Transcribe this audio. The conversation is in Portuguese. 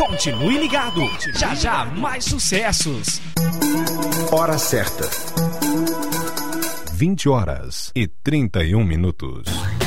Continue ligado. Já já mais sucessos. Hora certa. 20h31.